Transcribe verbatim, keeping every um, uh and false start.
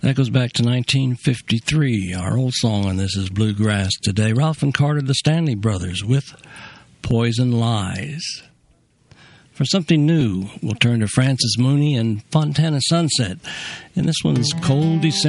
That goes back to nineteen fifty-three. Our old song on this is Bluegrass Today. Ralph and Carter, the Stanley Brothers, with Poison Lies. For something new, we'll turn to Francis Mooney and Fontana Sunset. And this one's Cold December.